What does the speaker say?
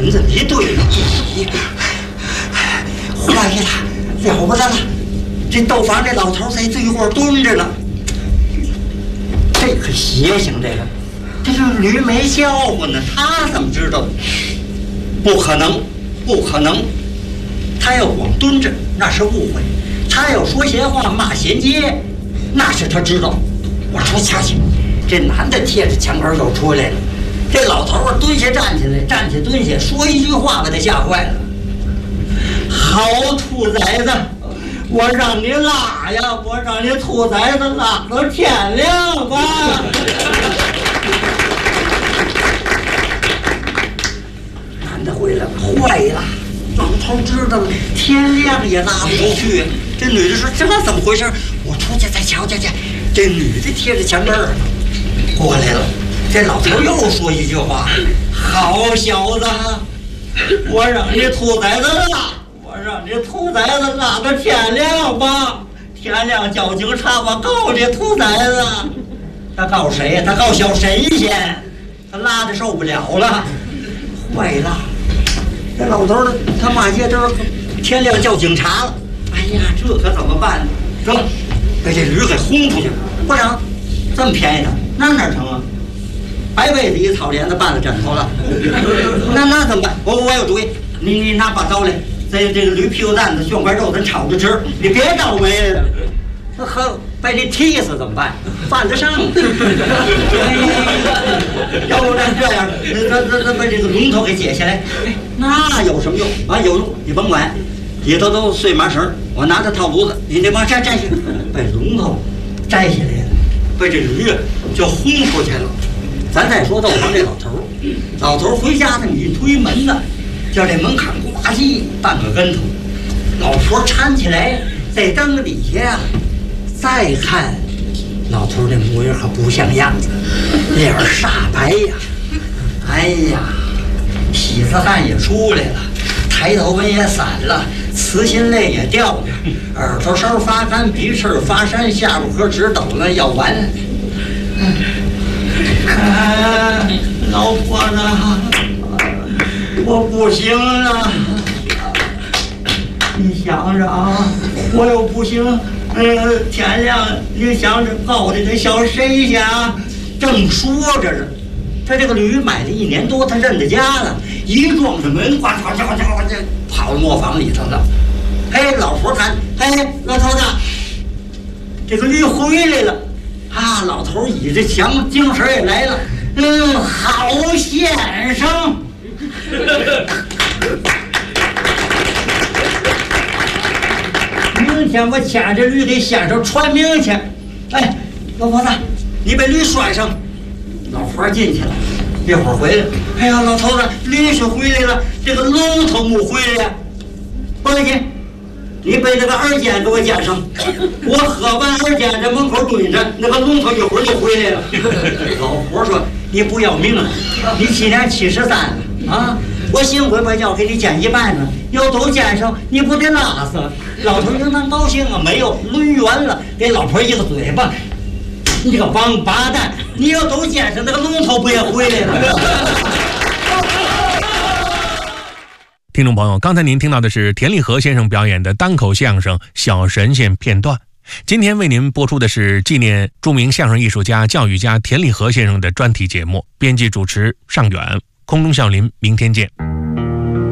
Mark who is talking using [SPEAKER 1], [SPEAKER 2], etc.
[SPEAKER 1] 孙子，你对了，坏了，了不得了！这豆坊这老头在最后蹲着呢，这可邪性，这是驴没叫唤呢，他怎么知道？不可能，不可能！他要光蹲着，那是误会；他要说闲话骂衔接，那是他知道。我说掐去，这男的贴着墙根又出来了。这老头儿蹲下站起来，站起蹲下，说一句话把他吓坏了。好兔崽子，我让你拉呀，我让你兔崽子拉到天亮吧。男的回来了，坏了，老头知道了，天亮也拉不出去。这女的说：“这怎么回事？我出去再瞧瞧去。”这女的贴着墙根儿过来了。这老头又说一句话：“好小子，我让你兔崽子拉，我让你兔崽子拉到天亮吧。天亮叫警察，我告这兔崽子。他告谁呀？他告小神仙。他拉的受不了了，坏了。这老头呢，他骂街都天亮叫警察了。哎呀，这可怎么办呢？走，被这驴给轰出去了。不成，这么便宜的，那哪成啊？白被子一草帘子拌了枕头了，那怎么办？我有主意，你拿把刀来，在这个驴屁股蛋子、胸怀肉咱炒着吃，你别倒霉了。那和被这踢死怎么办？犯得上。要不然这样，咱把这个龙头给解下来，那有什么用啊？有用，你甭管，里头都碎麻绳，我拿着套炉子，你得往这摘去，把龙头摘下来了，被这驴就轰出去了。咱再说豆坊这老头回家呢，你一推门呢，叫这门槛呱唧半个跟头，老婆搀起来，在灯底下呀，再看，老头那模样可不像样子，脸煞白呀，哎呀，痞子汗也出来了，抬头纹也散了，慈心泪也掉了，耳朵梢发干，鼻翅发山，下巴颏直抖了，要完。老婆子，我不行了。你想着啊，我又不行。天亮，你想着告这个小神仙啊。正说着呢，他这个驴买了1年多，他认得家了，一撞着门，呱呱呱呱呱，跑到磨坊里头了。哎，老婆看，哎，老头子，这个驴回来了。啊，老头倚着墙，精神也来了。好先生。明天我牵着驴给先生传名去。哎，老婆子，你把驴拴上。老婆进去了，一会儿回来。哎呀，老头子，驴是回来了，这个龙头没回来呀。不要紧。你把那个二尖给我捡上，我喝完二尖在门口蹲着，那个龙头一会儿就回来了。老婆说：“你不要命了，你今年73了啊！我幸亏把药给你捡一半呢，要都捡上，你不得拉死？”老头应当高兴啊，没有抡圆了，给老婆一个嘴巴。你个王八蛋！你要都捡上，那个龙头不也回来了？
[SPEAKER 2] 听众朋友，刚才您听到的是田立和先生表演的单口相声《小神仙》片段。今天为您播出的是纪念著名相声艺术家、教育家田立和先生的专题节目。编辑主持尚远，空中笑林，明天见。